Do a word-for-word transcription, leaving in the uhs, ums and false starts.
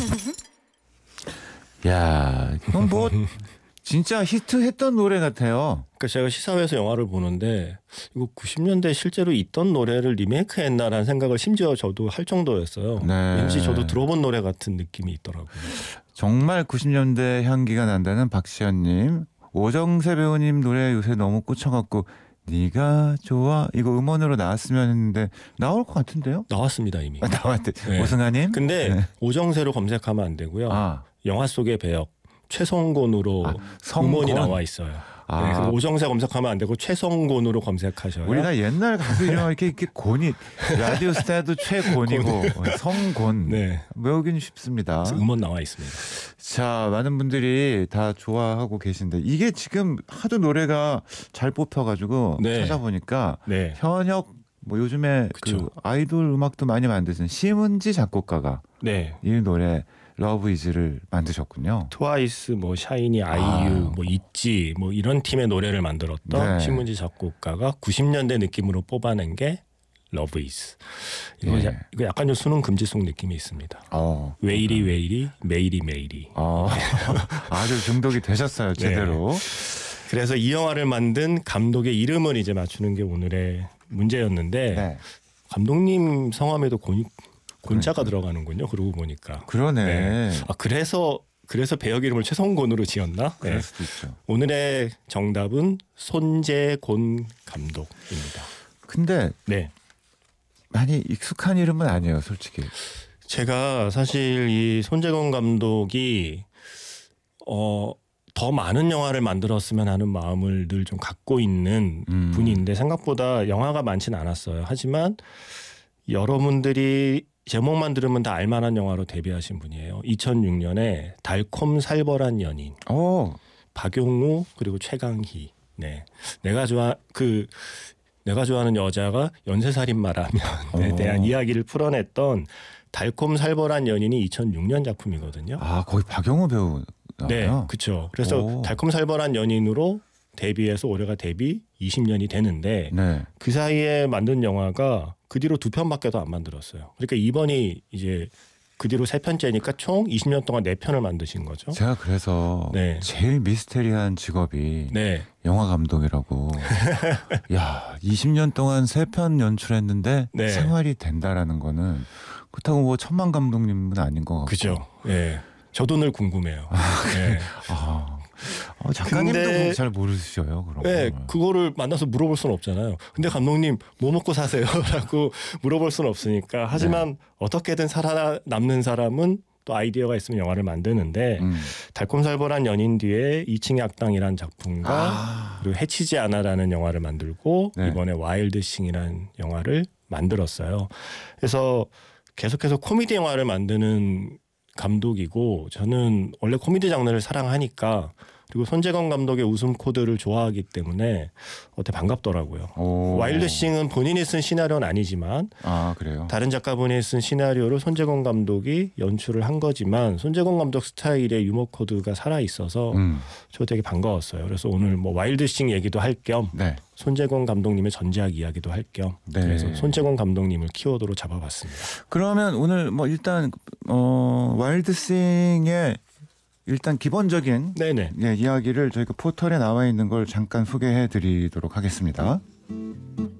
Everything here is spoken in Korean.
야, 이건 뭐 진짜 히트했던 노래 같아요. 그러니까 제가 시사회에서 영화를 보는데 이거 구십 년대 실제로 있던 노래를 리메이크했나라는 생각을 심지어 저도 할 정도였어요. 네. 왠지 저도 들어본 노래 같은 느낌이 있더라고요. 정말 구십 년대 향기가 난다는 박시연님. 오정세 배우님 노래 요새 너무 꽂혀갖고 네가 좋아 이거 음원으로 나왔으면 했는데 나올 것 같은데요? 나왔습니다 이미. 아, 나왔대. 네. 오승아님. 근데 네. 오정세로 검색하면 안 되고요. 아, 영화 속의 배역 최성곤으로 아, 성곤. 음원이 나와 있어요. 아. 네, 그리고 오정세 검색하면 안 되고 최성곤으로 검색하셔야. 우리가 옛날 가수 이름 이렇게 이렇게 곤이 라디오 스타도 최곤이고 성곤 네. 외우기는 쉽습니다. 음원 나와 있습니다. 자, 많은 분들이 다 좋아하고 계신데 이게 지금 하도 노래가 잘 뽑혀가지고 네. 찾아보니까 네. 현역 뭐 요즘에 그 그쵸. 아이돌 음악도 많이 만드신 심은지 작곡가가 네. 이 노래 러브 이즈를 만드셨군요. 트와이스, 뭐 샤이니, 아이유, 아. 뭐 있지, 뭐 이런 팀의 노래를 만들었던 네. 신문지 작곡가가 구십 년대 느낌으로 뽑아낸 게 러브 이즈. 이거, 예. 야- 이거 약간 좀 수능 금지송 느낌이 있습니다. 어, 왜 이리 왜 이리 매일이 매일이. 어, 아주 중독이 되셨어요, 제대로. 그래서 이 영화를 만든 감독의 이름을 이제 맞추는 게 오늘의 문제였는데 네. 감독님 성함에도 곤, 곤자가 들어가는군요. 그러고 보니까. 그러네. 네. 아 그래서 그래서 배역 이름을 최성곤으로 지었나? 그럴 네. 수도 있죠. 오늘의 정답은 손재곤 감독입니다. 근데 네. 많이 익숙한 이름은 아니에요, 솔직히. 제가 사실 이 손재곤 감독이 어, 더 많은 영화를 만들었으면 하는 마음을 늘 좀 갖고 있는 음. 분인데 생각보다 영화가 많지는 않았어요. 하지만 여러분들이 제목만 들으면 다 알만한 영화로 데뷔하신 분이에요. 이천육 년에 달콤 살벌한 연인. 어, 박용우 그리고 최강희. 네, 내가 좋아 그 내가 좋아하는 여자가 연쇄살인마라면에 어. 대한 이야기를 풀어냈던 달콤 살벌한 연인이 이천육 년 작품이거든요. 아, 거기 박영호 배우 네, 나와요? 그렇죠. 그래서 오. 달콤 살벌한 연인으로 데뷔해서 올해가 데뷔 이십 년이 되는데 네. 그 사이에 만든 영화가 그 뒤로 두 편밖에도 안 만들었어요. 그러니까 이번이 이제 그 뒤로 세 편째니까 총 이십 년 동안 네 편을 만드신 거죠. 제가 그래서 네. 제일 미스테리한 직업이 네. 영화 감독이라고. 야, 이십 년 동안 세 편 연출했는데 네. 생활이 된다라는 거는 그렇다고 뭐 천만 감독님은 아닌 것 같고. 그죠. 예. 저도 늘 궁금해요. 네. 아, 어, 작가님도 근데- 그거 잘 모르셔요, 그런 네, 걸. 그거를 만나서 물어볼 수는 없잖아요. 근데 감독님 뭐 먹고 사세요? 라고 물어볼 수는 없으니까. 하지만 네. 어떻게든 살아남는 사람은 또 아이디어가 있으면 영화를 만드는데 음. 달콤살벌한 연인 뒤에 이 층의 악당이라는 작품과 아, 그리고 해치지 않아라는 영화를 만들고 네. 이번에 와일드싱이라는 영화를 만들었어요. 그래서 계속해서 코미디 영화를 만드는 감독이고 저는 원래 코미디 장르를 사랑하니까 그리고 손재건 감독의 웃음 코드를 좋아하기 때문에 어때 반갑더라고요. 오. 와일드싱은 본인이 쓴 시나리오는 아니지만 아, 그래요? 다른 작가분이 쓴 시나리오를 손재건 감독이 연출을 한 거지만 손재건 감독 스타일의 유머 코드가 살아 있어서 음. 저 되게 반가웠어요. 그래서 오늘 뭐 와일드싱 얘기도 할 겸 네. 손재건 감독님의 전작 이야기도 할 겸 네. 그래서 손재건 감독님을 키워드로 잡아봤습니다. 그러면 오늘 뭐 일단 어 와일드싱의 일단 기본적인 네네. 예, 이야기를 저희가 포털에 나와 있는 걸 잠깐 소개해 드리도록 하겠습니다.